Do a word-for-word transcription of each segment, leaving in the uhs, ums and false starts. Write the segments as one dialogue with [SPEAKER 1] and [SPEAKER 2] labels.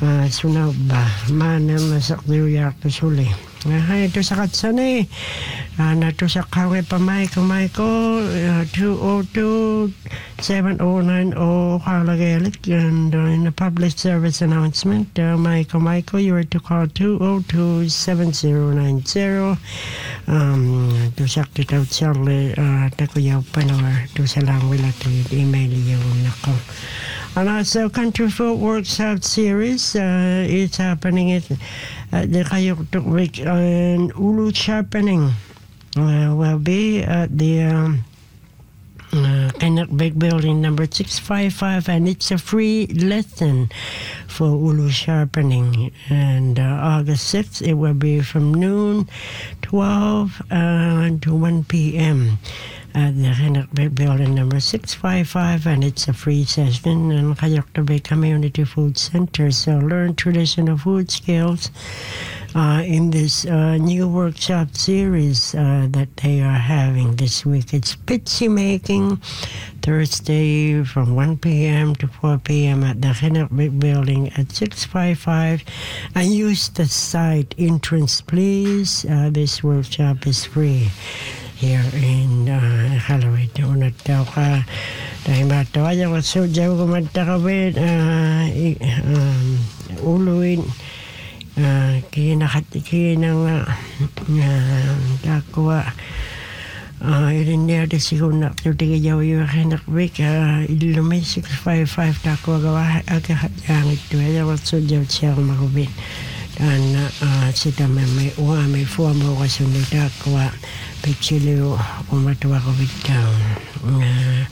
[SPEAKER 1] sunaw ba mana masak diuyak to suli hay to sa katsani na to sa kawe pamay kamay ko two oh two seven oh nine oh Kalagalik and uh, in the public service announcement uh, Michael Michael you are to call two oh two seven oh nine oh um to sa kita Charlie uh, takuyaw panor to sa lang wala to email yung nako. And also, Country Folk Workshop Series uh, is happening at, at the Kayuktuk Week and Ulu Sharpening uh, will be at the um, uh, Kanak Big Building number six five five, and it's a free lesson for Ulu Sharpening. And uh, August sixth, it will be from noon, twelve uh, to one p.m. at the Kanak Big Building number six five five, and it's a free session in Kayuktuk Bay Community Food Center. So learn traditional food skills uh, in this uh, new workshop series uh, that they are having this week. It's pizza making Thursday from one p.m. to four p.m. at the Kanak Big Building at six five five. And use the site entrance, please. Uh, this workshop is free here in uh, Halloween. Unat daw ka dahil matawayan ko so jaw ko magtakawin uh, um, uluin uh, kinakatikin ng uh, takwa uh, ilinir di siguna tuti jaw yung kinakbik uh, ilumay six five five takwa gawa agahayang ito ayaw so jaw siyang makubit dan uh, sita may may uwa may fuwa mo kasi takwa Pichilio umatawa ko bitaw na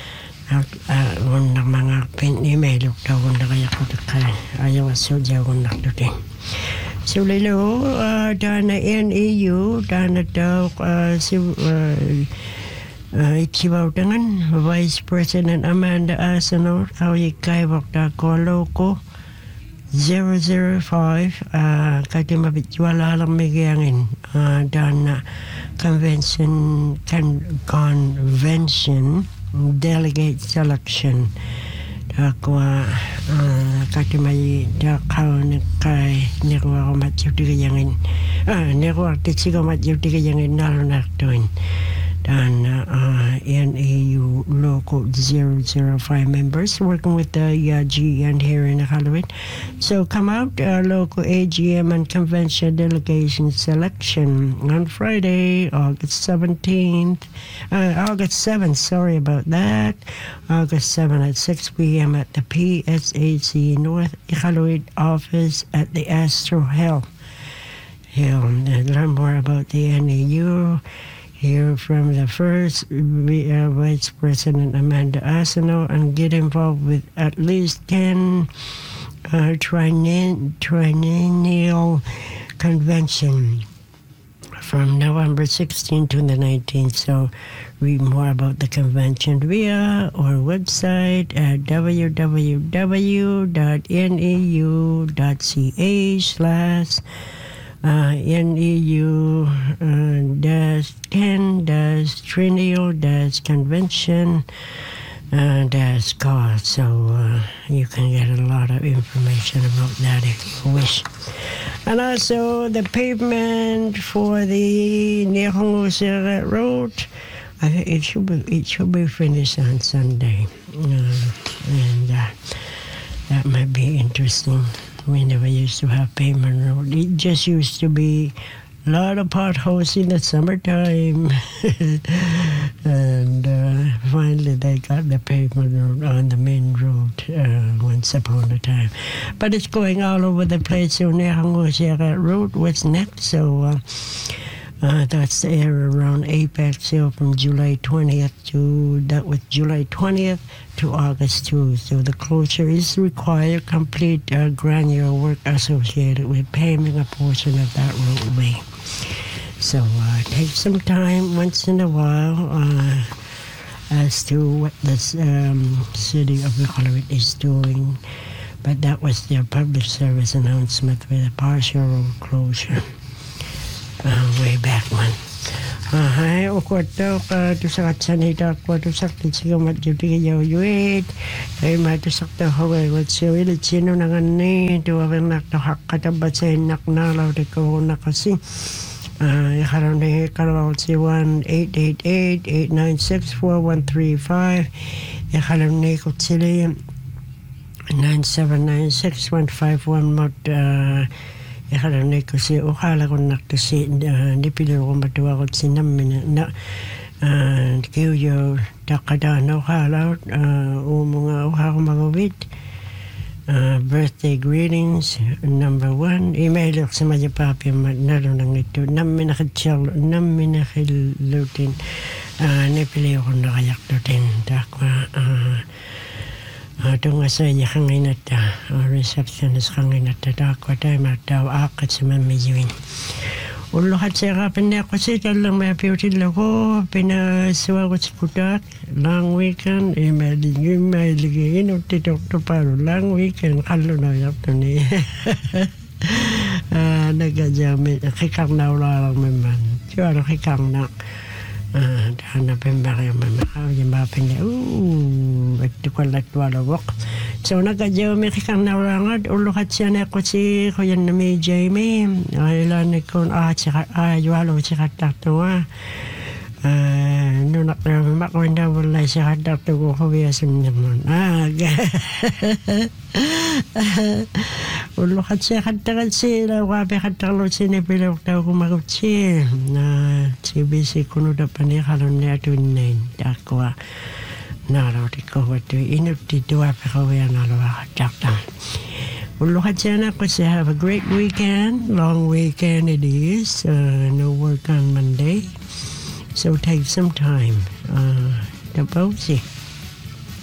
[SPEAKER 1] uh, uh, mga pin-email daw kung na kaya ko takay ayaw aso diyaw kung nakdutin. So lilo uh, dana N E U dana daw uh, si uh, uh, ikibaw tangan Vice President Amanda Arsenault kaway kaibak da ko loko zero zero five uh, kati mabitwala lang may gayangin uh, dana convention con- convention delegate selection dakwa uh, kati may dakaw na kay nirwa ko matyaw tigayangin ah nirwa titsigaw matyaw tigayangin nalo naktoin dan uh, N A U local zero zero five members working with the uh, G N here in Halloween. So come out, uh, local A G M and convention delegation selection on Friday, August seventeenth, uh, August seventh, sorry about that, August seventh at six p.m. at the P S A C North Halloween office at the Astro Health. Here, learn more about the N A U. Hear from the first uh, Vice President Amanda Arsenault and get involved with at least ten uh, trinen- triennial convention from November sixteenth to the nineteenth. So read more about the convention via our website at w w w dot n e u dot c a slash Uh, N E U uh, dash ten dash triennial dash convention uh, dash card. So uh, you can get a lot of information about that if you wish. And also the pavement for the Nihongo Road, I think it should be it should be finished on Sunday, uh, and uh, that might be interesting. We never used to have pavement road. It just used to be a lot of potholes in the summertime. and uh, finally they got the pavement road on the main road uh, once upon a time. But it's going all over the place. So Nihongo Road, what's next? So uh, uh, that's the area around Apex Hill from July twentieth to, that was July twentieth to August second. So the closure is required, complete uh, granular work associated with paving a portion of that roadway. So uh, take some time once in a while uh, as to what the um, city of Hollywood is doing. But that was their public service announcement with a partial road closure uh, way back when. Hai o ko to ka tu sa tsani ta ko tu sa ti siga mat ju ti yo yuit ai ma tu sa ta ho ai wat se ile chino na ngani tu ave nak to hak ka ta ba se nak na la de ko na ka si ai haron ne ka ro si one eight eight eight eight nine six four one three five e haron ne ko tsile nine seven nine six one five one mot e hala nei ko se o hala ko nak te se ni pile ko matua ko sinam mina na ke yo takada no hala o mga o ha ko magawit birthday greetings number one email sa mga papi nalo nang ito nam mina khachal nam mina khilutin ni pile ko nakayak to din takwa Tunga sa iya kanginata, receptionist kanginata, dako tayo mataw akat sa mamiyuin. Uluhat sa kapin na ako si talang may piutin lako, pinasuwa ko sa kutak, long weekend, email yung email ligin, o titok to paro, long weekend, kalo na yak to ni. Nagajamit, kikang na wala lang naman. Siyaro kikang na. Ah, dana pemba kayo mamakaw yung mapin niya. Ooh, at tukalat wala wak. So, nagkadyaw may kikang nawalangat. Ulukat siya na ako si Kuya na may Jamie. Ay, lan ikon, ah, tsaka, ah, wala ko tsaka tato, ah. Ah, nunak na mamakawin na wala siya tato ko kawiyasun naman. Ah, ulukat siya katagal sila. Wabi katagal siya pilawak daw kumagot siya. Na, si Bisi kuno da panikalon niya tunin. Dakwa, naraw di ko wato. Inut di dua pa kawiyan nalawa katakta. Ulukat siya na ko siya. Have a great weekend. Long weekend it is. Uh, no work on Monday. So take some time uh, to bouncy.